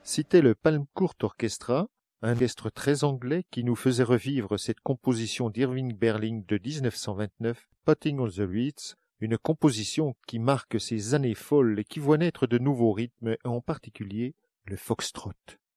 C'était le Palm Court Orchestra, un orchestre très anglais qui nous faisait revivre cette composition d'Irving Berlin de 1929, Potting on the Reeds, une composition qui marque ces années folles et qui voit naître de nouveaux rythmes, et en particulier le foxtrot.